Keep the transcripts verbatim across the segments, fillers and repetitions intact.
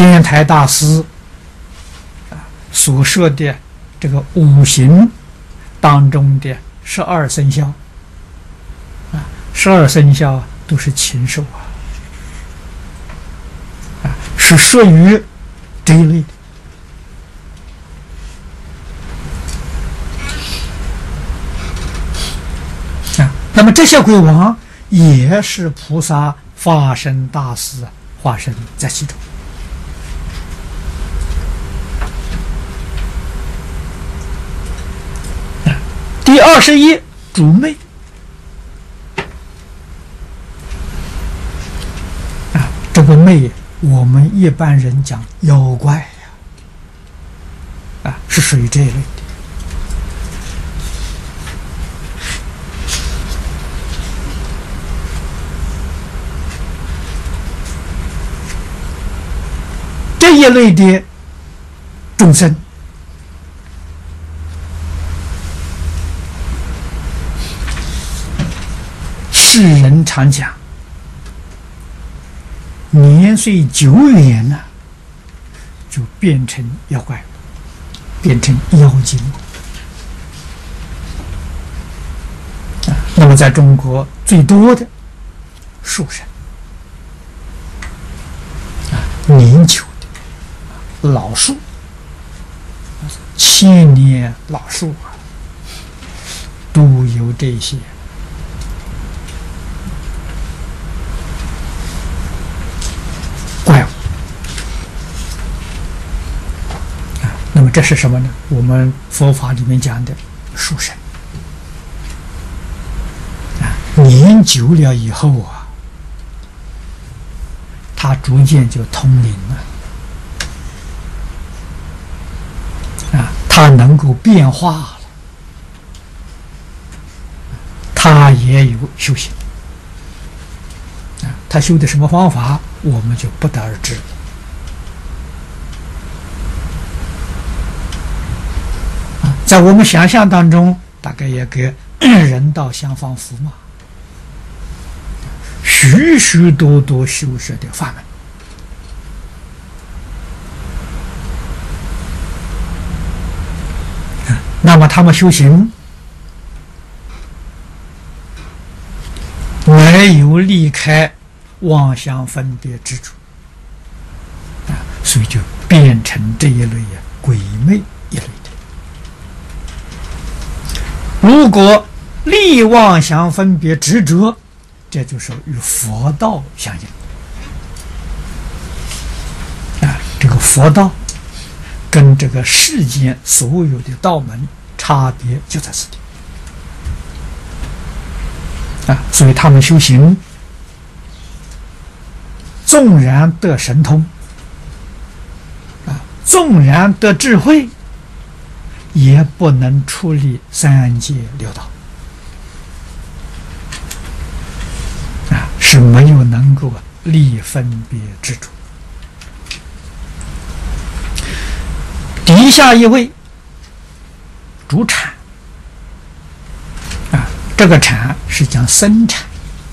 天台大师所说的这个五行当中的十二生肖啊，十二生肖都是禽兽啊，啊，是属于这一类的啊。那么这些鬼王也是菩萨化身大士化身在其中。第二十一，主魅啊，这个魅我们一般人讲妖怪呀，啊，是属于这一类的。这一类的众生，世人常讲，年岁久远了，就变成妖怪，变成妖精。啊，那么在中国最多的树神，啊，年久的老树，千年老树啊，都有这些。怪物啊，那么这是什么呢？我们佛法里面讲的树神啊，年久了以后啊，它逐渐就通灵了啊，它能够变化了，它也有修行啊，它修的什么方法？我们就不得而知啊，在我们想象当中，大概也跟人道相仿佛嘛，许许多多修学的法门。那么他们修行没有离开妄想分别执着啊，所以就变成这一类啊鬼魅一类的。如果离妄想分别执着，这就是与佛道相应啊。这个佛道跟这个世间所有的道门差别就在此地啊，所以他们修行。纵然得神通啊，纵然得智慧，也不能出离三界六道啊，是没有能够立分别执着。底下一位主产啊，这个产是讲生产。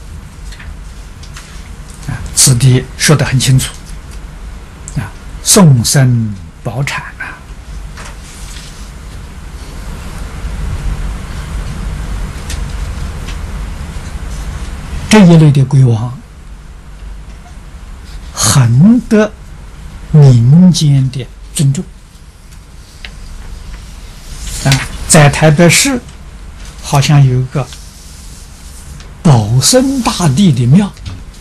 此地说得很清楚啊，送生宝产啊，这一类的鬼王很得民间的尊重啊，在台北市好像有一个保生大帝的庙。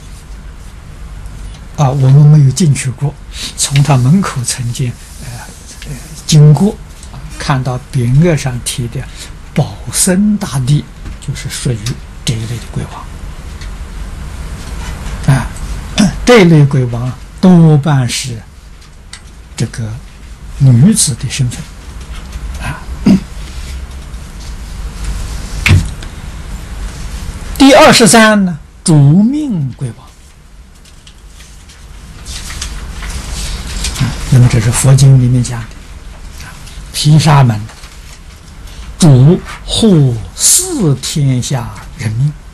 啊，我们没有进去过，从他门口曾经呃呃经过，啊，看到匾额上贴的保生大帝，就是属于这一类的鬼王啊。这一类鬼王多半是这个女子的身份啊。第二十三呢，主命鬼王。那么这是佛经里面讲的，毗沙门主护四天下人命